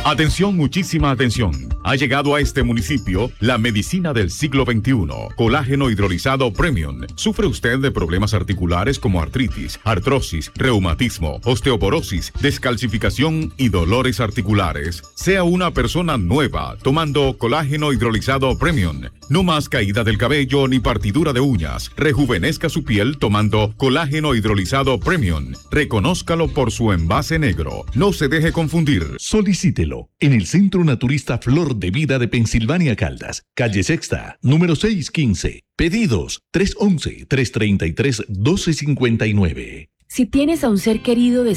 Atención, muchísima atención. Ha llegado a este municipio la medicina del siglo XXI. Colágeno hidrolizado Premium. ¿Sufre usted de problemas articulares como artritis, artrosis, reumatismo, osteoporosis, descalcificación y dolores articulares? Sea una persona nueva tomando colágeno hidrolizado Premium. No más caída del cabello ni partidura de uñas. Rejuvenezca su piel tomando colágeno hidrolizado Premium. Reconózcalo por su envase negro. No se deje confundir. Solicítelo en el Centro Naturista Flor de Vida de Pensilvania Caldas, calle Sexta, número 615. Pedidos 311-333-1259. Si tienes a un ser querido